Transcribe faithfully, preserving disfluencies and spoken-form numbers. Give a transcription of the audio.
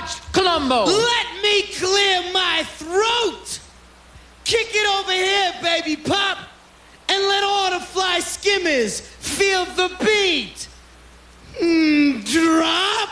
watch Columbo. Let me clear my throat. Kick it over here, baby pop, and let all the fly skimmers feel the beat. Mm, drop.